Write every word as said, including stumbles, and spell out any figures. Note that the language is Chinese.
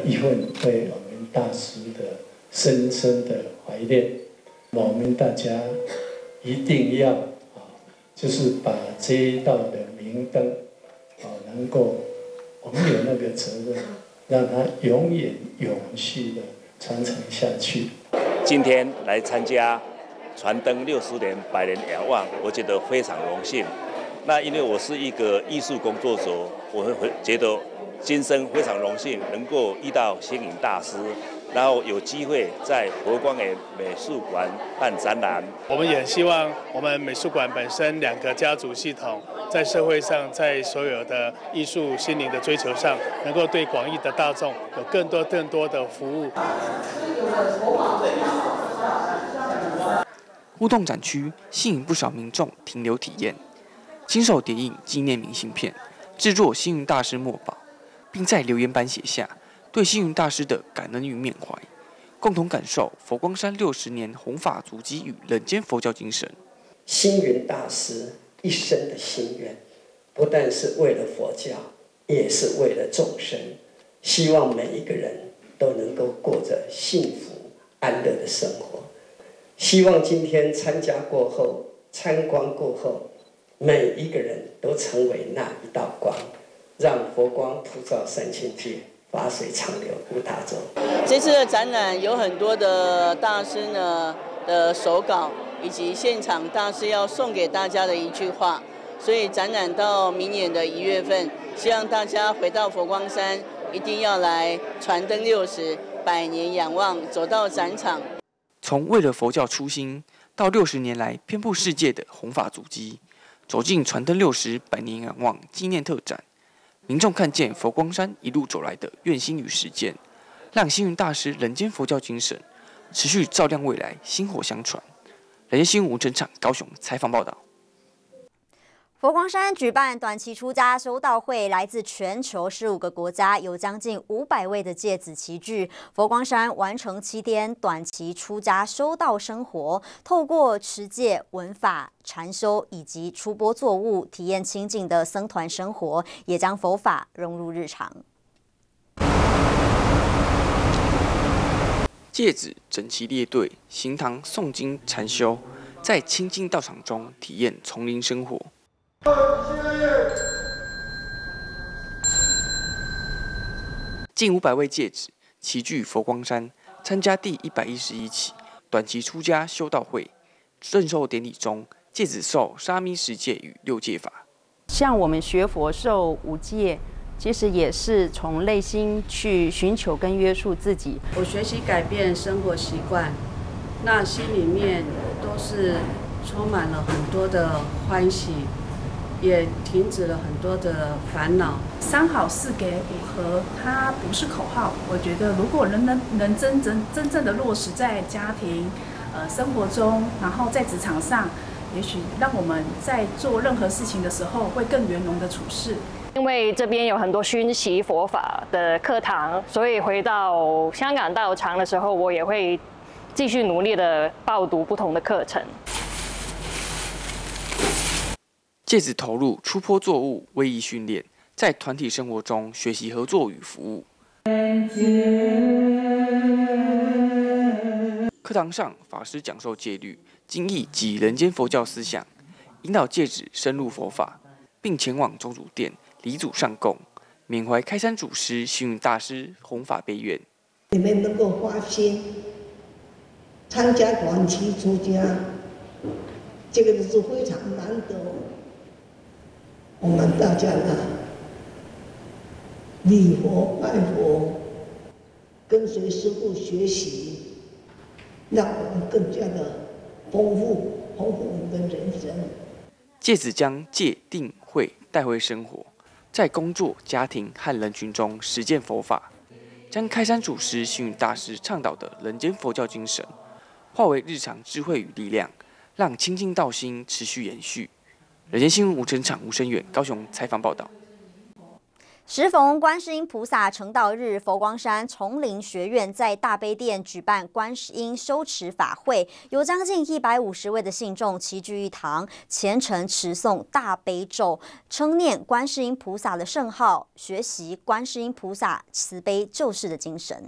一份对我们大师的深深的怀念。我们大家一定要啊，就是把这一道的明灯啊，能够我们有那个责任，让它永远永续的传承下去。 今天来参加传灯六十年百年仰望，我觉得非常荣幸。那因为我是一个艺术工作者，我会觉得今生非常荣幸能够遇到星云大师，然后有机会在佛光园美术馆办展览。 我们也希望我们美术馆本身两个家族系统，在社会上，在所有的艺术心灵的追求上，能够对广义的大众有更多更多的服务。 互动展区吸引不少民众停留体验，亲手叠印纪念明信片，制作星云大师墨宝，并在留言板写下对星云大师的感恩与缅怀，共同感受佛光山六十年弘法足迹与人间佛教精神。 星云大师一生的心愿，不但是为了佛教，也是为了众生。希望每一个人都能够过着幸福安乐的生活。希望今天参加过后、参观过后，每一个人都成为那一道光，让佛光普照三千界，法水长流无大洲。 这次的展览有很多的大师呢的手稿，以及现场大师要送给大家的一句话。所以展览到明年的一月份，希望大家回到佛光山，一定要来传灯六十百年仰望，走到展场。 从为了佛教初心到六十年来遍布世界的弘法足迹，走进传灯六十百年仰望纪念特展，民众看见佛光山一路走来的愿心与实践，让星云大师人间佛教精神持续照亮未来，薪火相传。人间新闻吴成场高雄采访报道。 佛光山举办短期出家修道会，来自全球十五个国家，有将近五百位的芥子齐聚。佛光山完成七天短期出家修道生活，透过持戒、闻法、禅修以及出钵作物，体验清净的僧团生活，也将佛法融入日常。 芥子整齐列队，行堂诵经禅修，在清净道场中体验丛林生活。近五百位芥子齐聚佛光山，参加第一百一十一期短期出家修道会。赠授典礼中，芥子受沙弥十戒与六戒法。 像我们学佛受五戒，其实也是从内心去寻求跟约束自己。 我学习改变生活习惯，那心里面都是充满了很多的欢喜。也停止了很多的烦恼。 三好四给五和，它不是口号。我觉得，如果人能能真正真正的落实在家庭、呃生活中，然后在职场上，也许让我们在做任何事情的时候会更圆融的处事。 因为这边有很多熏习佛法的课堂，所以回到香港道场的时候，我也会继续努力的报读不同的课程。 芥子投入出坡作物威仪训练，在团体生活中学习合作与服务。课堂上，法师讲授戒律、经义及人间佛教思想，引导芥子深入佛法，并前往宗主殿礼祖上供，缅怀开山祖师星云大师弘法悲愿。 你们能够发心参加短期出家，这个是非常难得。我们大家呢，礼佛拜佛，跟随师父学习，让我们更加的丰富丰富我们的人生。 芥子将戒定慧带回生活，在工作、家庭和人群中实践佛法，将开山祖师星云大师倡导的人间佛教精神，化为日常智慧与力量，让清净道心持续延续。人间新闻吴成场、吴声远高雄采访报道。 时逢观世音菩萨成道日，佛光山丛林学院在大悲殿举办观世音修持法会，有将近一百五十位的信众齐聚一堂，虔诚持诵大悲咒，称念观世音菩萨的圣号，学习观世音菩萨慈悲救世的精神。